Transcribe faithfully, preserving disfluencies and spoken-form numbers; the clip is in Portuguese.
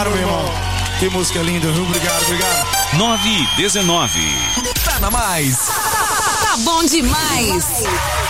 Obrigado, meu irmão. Que música linda, viu? Obrigado, obrigado. nove e dezenove. Tá na mais. Tá bom demais.